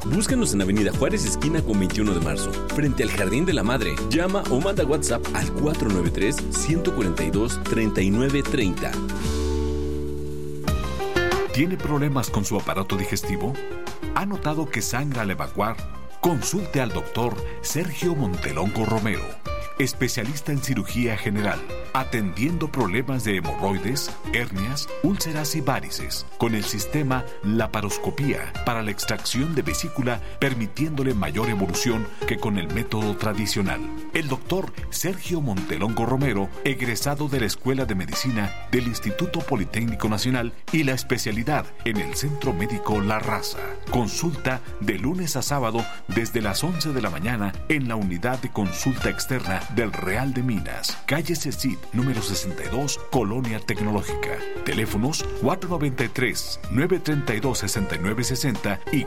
Búscanos en Avenida Juárez, esquina con 21 de marzo, frente al Jardín de la Madre. Llama o manda WhatsApp al 493-142-3930. ¿Tiene problemas con su aparato digestivo? ¿Ha notado que sangra al evacuar? Consulte al doctor Sergio Montelongo Romero, especialista en cirugía general, atendiendo problemas de hemorroides, hernias, úlceras y varices, con el sistema laparoscopía para la extracción de vesícula, permitiéndole mayor evolución que con el método tradicional. El doctor Sergio Montelongo Romero, egresado de la Escuela de Medicina del Instituto Politécnico Nacional y la especialidad en el Centro Médico La Raza. Consulta de lunes a sábado desde las 11 de la mañana en la unidad de consulta externa del Real de Minas, calle Cecid, número 62, Colonia Tecnológica. Teléfonos 493-932-6960 y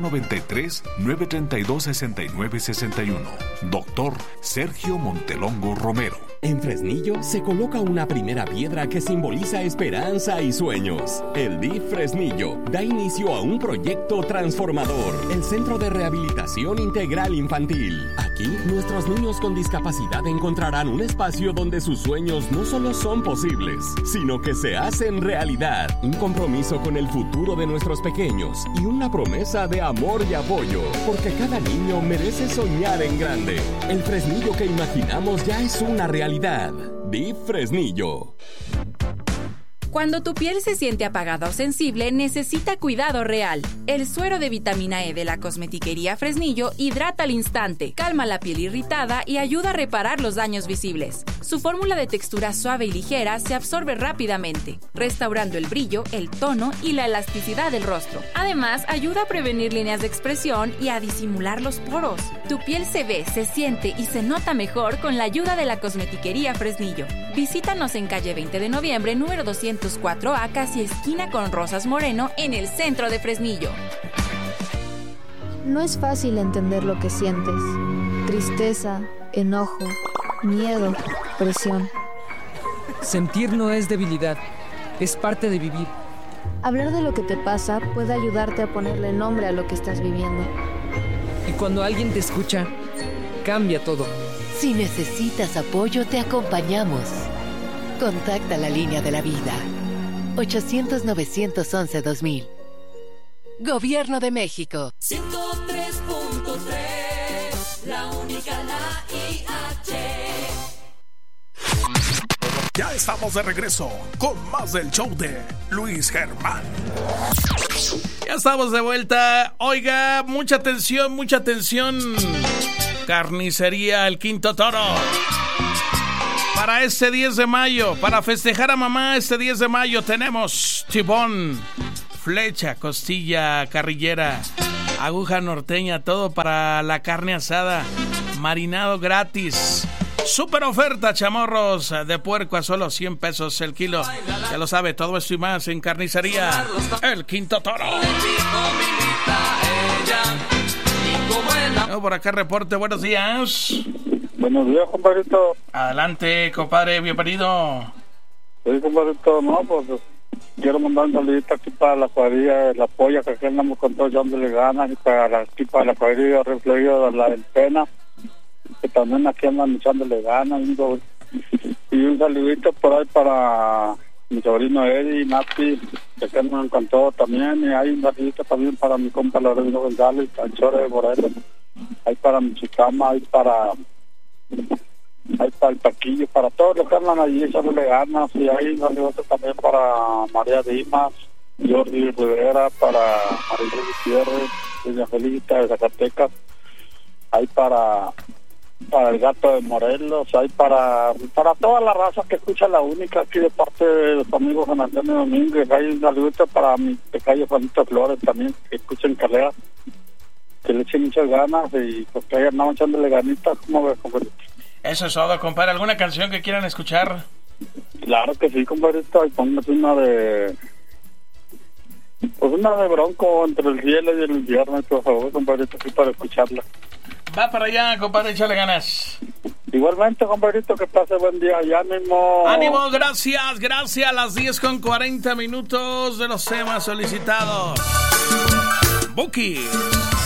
493-932-6961. Doctor Sergio Montelongo Romero. En Fresnillo se coloca una primera piedra que simboliza esperanza y sueños. El DIF Fresnillo da inicio a un proyecto transformador, el Centro de Rehabilitación Integral Infantil. Aquí, nuestros niños con discapacidad encontrarán un espacio donde sus sueños no solo son posibles, sino que se hacen realidad. Un compromiso con el futuro de nuestros pequeños y una promesa de amor y apoyo, porque cada niño merece soñar en grande. El Fresnillo que imaginamos ya es una realidad. DIF Fresnillo. Cuando tu piel se siente apagada o sensible, necesita cuidado real. El suero de vitamina E de la Cosmetiquería Fresnillo hidrata al instante, calma la piel irritada y ayuda a reparar los daños visibles. Su fórmula de textura suave y ligera se absorbe rápidamente, restaurando el brillo, el tono y la elasticidad del rostro. Además, ayuda a prevenir líneas de expresión y a disimular los poros. Tu piel se ve, se siente y se nota mejor con la ayuda de la Cosmetiquería Fresnillo. Visítanos en calle 20 de noviembre, número 204A, casi esquina con Rosas Moreno, en el centro de Fresnillo. No es fácil entender lo que sientes. Tristeza, enojo, miedo, presión. Sentir no es debilidad, es parte de vivir. Hablar de lo que te pasa puede ayudarte a ponerle nombre a lo que estás viviendo. Y cuando alguien te escucha, cambia todo. Si necesitas apoyo, te acompañamos. Contacta la línea de la vida. 800-911-2000. Gobierno de México. 103.3, la única, la IH. Ya estamos de regreso con más del show de Luis Germán. Ya estamos de vuelta. Oiga, mucha atención, mucha atención. Carnicería El Quinto Toro. Para este 10 de mayo, para festejar a mamá este 10 de mayo, tenemos tibón, flecha, costilla, carrillera, aguja norteña, todo para la carne asada, marinado gratis. Super oferta, chamorros de puerco a solo 100 pesos el kilo. Ya lo sabe, todo esto y más en Carnicería El Quinto Toro. Por acá reporte, buenos días. Buenos días, compadrito. Adelante, compadre, bienvenido. Sí, compadrito, no, pues quiero mandar un saludito aquí para la cuadrilla, la polla, que aquí andamos con todos dándole ganas, y aquí para la cuadrilla reflejo de la del Pena, que también aquí andan echándole ganas, y un saludito por ahí para mi sobrino Eddie, Nati, que aquí andan con todo también, y hay un saludito también para mi compa Lorenzo González, Canchore de Morelos, hay para mi chicama, hay para el Paquillo, para todos los que andan allí echándole ganas, y hay un saludo también para María Dimas, Jordi Rivera, para María Gutiérrez, doña Felita de Zacatecas, hay para el Gato de Morelos, hay para toda la raza que escucha La Única aquí de parte de los amigos San Antonio Domínguez. Hay un saludo para mi pequeño Juanito Flores también, que escuchen Calea, que le echen muchas ganas y pues que hayan andado echándole ganitas. ¿Cómo ves, compadre? Eso es todo, compadre. ¿Alguna canción que quieran escuchar? Claro que sí, compadrito. Ahí póngase una de Bronco, Entre el cielo y el infierno, por favor, compadrito, aquí para escucharla. Va para allá, compadre, échale ganas. Igualmente, compadrito, que pase buen día y ánimo. Ánimo, gracias, gracias. Las 10:40 de los temas solicitados. Buki.